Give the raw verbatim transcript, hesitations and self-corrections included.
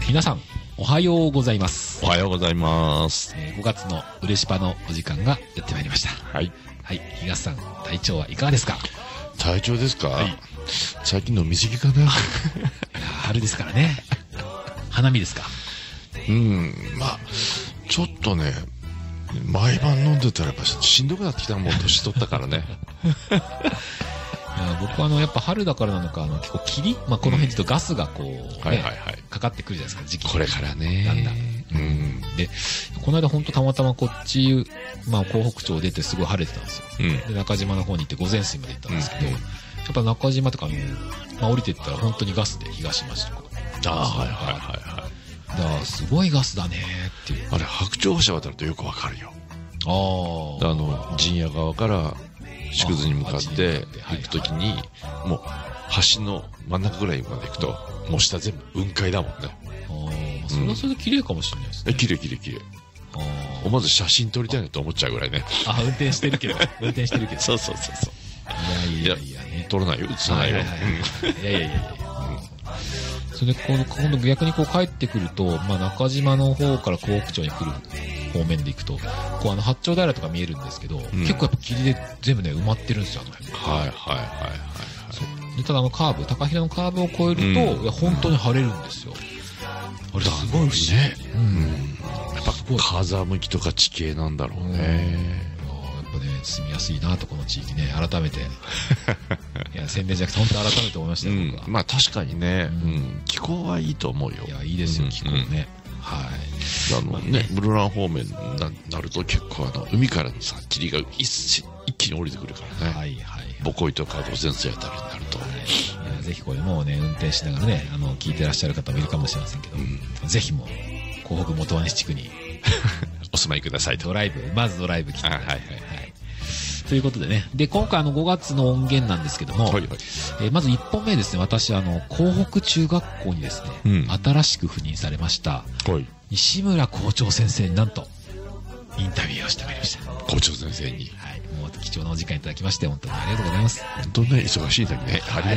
皆さんおはようございます。 おはようございます、 えー、ごがつのうれしパのお時間がやってまいりました。 はいはい。東さん、体調はいかがですか？ 体調ですか、はい、最近飲みすぎかな。いや春ですからね。花見ですか？ うん、まあちょっとね、毎晩飲んでたらやっぱしんどくなってきた。もう年取ったからね。 いや僕はあのやっぱ春だからなのか、あの結構霧、まあ、この辺ちょっとガスがこう、ね、はいはいはい、かかってくるじゃないですか、時期これからね、 だんだん、うん、でこの間本当たまたまこっち、まあ、江北町出てすごい晴れてたんですよ、うん、で中島の方に行って午前水まで行ったんですけど、うん、やっぱ中島とかあの、まあ、降りていったら本当にガスで東町とか、 ああはいはいはいはい、 だからすごいガスだねっていう。 あれ白鳥橋渡るとよくわかるよ。 ああの陣屋側から縮図に向かって行くときに、もう橋の真ん中ぐらいまで行くともう下全部雲海だもんね。 ああ、それはそれで綺麗かもしれないですね。 え、綺麗綺麗綺麗。思わず写真撮りたいなと思っちゃうぐらいね。 あ、運転してるけど運転してるけどそうそうそうそう。 いやいやいやね、 撮らないよ、映さないよ。いやいやいやいや。それでこの今度逆にこう帰ってくると、まあ、中島の方から江北町に来る方面で行くと、こうあの八丁平とか見えるんですけど、うん、結構やっぱ霧で全部ね埋まってるんですよ、あの辺。 はいはいはいはい、はい。 でただあのカーブ、高平のカーブを越えると、うん、いや本当に晴れるんですよ。あれすごい不思議ね。 うん。やっぱ風向きとか地形なんだろうね。 やっぱね、住みやすいなと、この地域ね、改めて。いや、宣伝じゃなくて、本当改めて思いましたよ、うん、僕は。 まあ確かにね、うん、気候はいいと思うよ。 いや、いいですよ、気候ね。うん、はい。 あのね、室蘭方面になると結構あの、海からのさ、霧が一一気に降りてくるからね。はいはい。ボコイとか午前水あたりになると。はい、 いやぜひこれもうね、運転しながらね、あの、聞いてらっしゃる方もいるかもしれませんけど、うん、ぜひもう、江北元湾地区にお住まいくださいと。 ドライブ、まずドライブ来てください。はいはいはい。ということでね。で、今回あのごがつの音源なんですけども、はいはい、えー、まずいっぽんめですね、私、あの、江北中学校にですね、うん、新しく赴任されました、はい、西村校長先生になんと、インタビューをしてまいりました。 校長先生に。 はい。もう貴重なお時間いただきまして、本当にありがとうございます。 本当ね、忙しいんだけどね。はい。